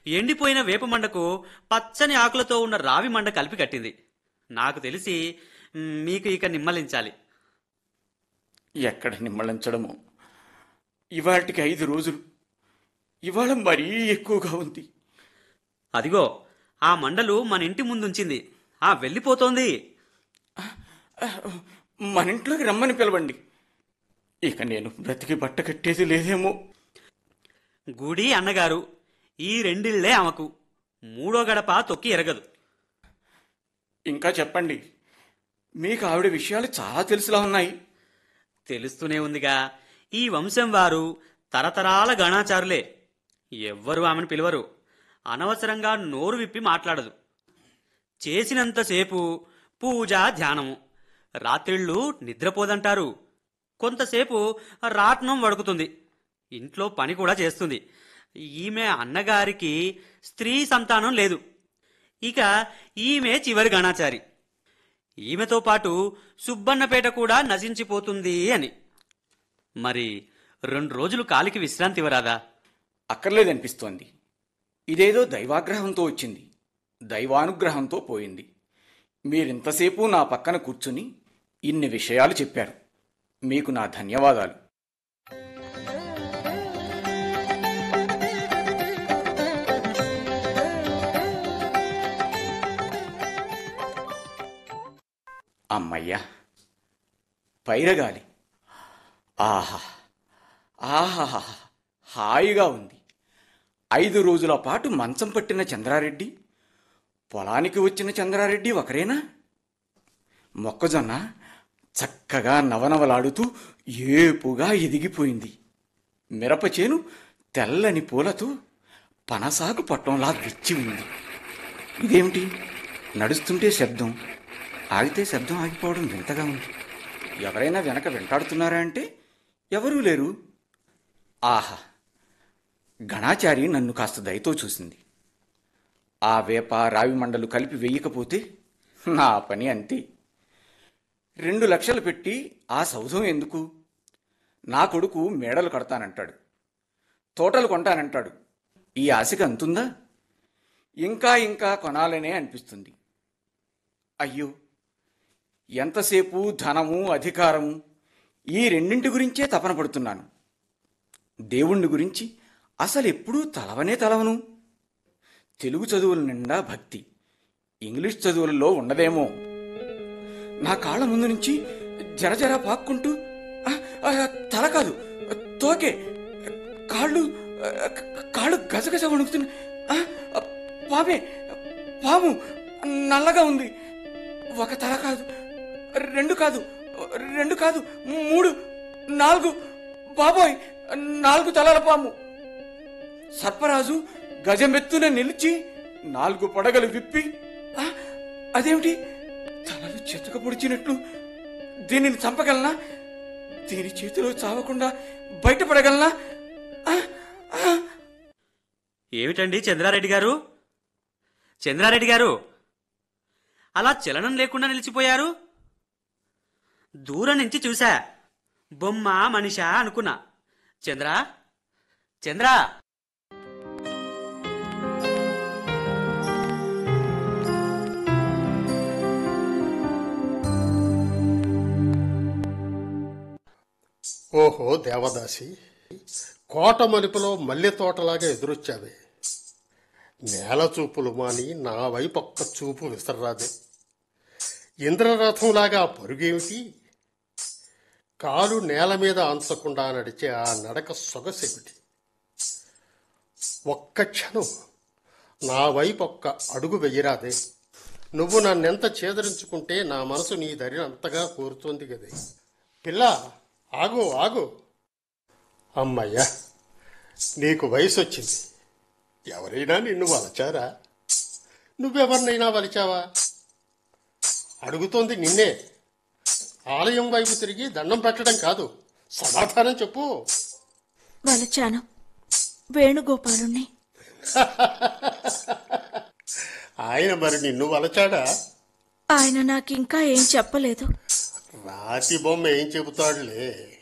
ఎండిపోయిన వేప మండకు పచ్చని ఆకులతో ఉన్న రావి మండ కలిపి కట్టింది. నాకు తెలిసి మీకు ఇక నిమ్మలించాలి. ఎక్కడ నిమ్మళించడము? ఇవాటికి 5 రోజులు. ఇవాళ మరీ ఎక్కువగా ఉంది. అదిగో ఆ మండలు మన ఇంటి ముందుంచింది. వెళ్ళిపోతోంది. మన ఇంట్లోకి రమ్మని పిలవండి. ఇక నేను బ్రతికి బట్ట కట్టేది లేదేమో. గుడి అన్నగారు, ఈ 2 ఇళ్లే ఆమెకు. 3వ గడప తొక్కి ఎరగదు. ఇంకా చెప్పండి. మీకు ఆవిడ విషయాలు చాలా తెలుసులా ఉన్నాయి. తెలుస్తూనే ఉందిగా. ఈ వంశం వారు తరతరాల గణాచారులే. ఎవ్వరూ ఆమెను పిలవరు. అనవసరంగా నోరు విప్పి మాట్లాడదు. చేసినంతసేపు పూజ, ధ్యానము. రాత్రిళ్ళు నిద్రపోదంటారు. కొంతసేపు రాట్నం వడుకుతుంది. ఇంట్లో పని కూడా చేస్తుంది. ఈమె అన్నగారికి స్త్రీ సంతానం లేదు. ఇక ఈమె చివరి గణాచారి. ఈమెతో పాటు సుబ్బన్నపేట కూడా నశించిపోతుంది అని. మరి 2 రోజులు కాలికి విశ్రాంతి ఇవ్వరాదా? అక్కర్లేదనిపిస్తోంది. ఇదేదో దైవాగ్రహంతో వచ్చింది, దైవానుగ్రహంతో పోయింది. మీరింతసేపు నా పక్కన కూర్చుని ఇన్ని విషయాలు చెప్పారు. మీకు నా ధన్యవాదాలు. అమ్మయ్యా, పైరగాలి. ఆహా ఆహా, హాయిగా ఉంది. 5 రోజుల పాటు మంచం పట్టిన చంద్రారెడ్డి, పొలానికి వచ్చిన చంద్రారెడ్డి ఒకరేనా? మొక్కజొన్న చక్కగా నవనవలాడుతూ ఏపుగా ఎదిగిపోయింది. మిరపచేను తెల్లని పూలతో పనసాకు పట్టంలా విచ్చి ఉంది. ఇదేమిటి? నడుస్తుంటే శబ్దం, ఆగితే శబ్దం ఆగిపోవడం వింతగా ఉంది. ఎవరైనా వెనక వెంటాడుతున్నారా అంటే ఎవరూ లేరు. ఆహా, గణాచారి నన్ను కాస్త దయతో చూసింది. ఆ వేప రావి మండలు కలిపి వెయ్యకపోతే నా పని అంతే. 2 లక్షలు పెట్టి ఆ సౌధం ఎందుకు? నా కొడుకు మేడలు కడతానంటాడు, తోటలు కొంటానంటాడు. ఈ ఆశకి అంతుందా? ఇంకా ఇంకా కొనాలనే అనిపిస్తుంది. అయ్యో, ఎంతసేపు ధనము, అధికారము, ఈ 2 గురించే తపన పడుతున్నాను. దేవుణ్ణి గురించి అసలు ఎప్పుడూ తలవను. తెలుగు చదువుల నిండా భక్తి, ఇంగ్లీష్ చదువులలో ఉండదేమో. నా కాళ్ళ ముందు నుంచి జరజర పాక్కుంటూ, తల కాదు తోకే, కాళ్ళు గజగజ వణుకుతున్నా. పాము నల్లగా ఉంది. ఒక తల కాదు, 2 కాదు, 3, 4, బాబోయ్, 4 తలల పాము. సర్పరాజు గజమెత్తున నిలిచి 4 పడగలు విప్పి, అదేమిటి తలలు చెతుక పొడిచినట్లు? దీనిని చంపగలనా? దీని చేతిలో చావకుండా బయటపడగలనా? ఏమిటండి చంద్రారెడ్డి గారు? చంద్రారెడ్డి గారు, అలా చలనం లేకుండా నిలిచిపోయారు. దూరం నుంచి చూశా, బొమ్మ మనిషా అనుకున్నా. చంద్రా, ఓహో దేవదాసి, కోట మలుపులో మల్లె తోటలాగా ఎదురొచ్చావే. నేల చూపులు మాని నా వైపు ఒక్క చూపు విసర్రాదే. ఇంద్రరథంలాగా పరుగేమిటి? కాలు నేల మీద ఆంచకుండా నడిచే ఆ నడక సొగసెమిటి? ఒక్క క్షణం నా వైపు ఒక్క అడుగు వెయ్యరాదే. నువ్వు నన్నెంత చేదరించుకుంటే నా మనసు నీ దరిని అంతగా కోరుతోంది గదే. పిల్ల, ఆగు. అమ్మయ్యా, నీకు వయసు వచ్చింది. ఎవరైనా నిన్ను వలచారా? నువ్వెవరినైనా వలిచావా? అడుగుతోంది నిన్నే. ఆలయం వైపు తిరిగి దండం పెట్టడం కాదు, సమాధానం చెప్పు. వలచాను, వేణుగోపాలుణ్ణి. ఆయన మరి నిన్ను వలచాడా? ఆయన నాకింకా ఏం చెప్పలేదు. రాతి బొమ్మ ఏం చెబుతాడులే.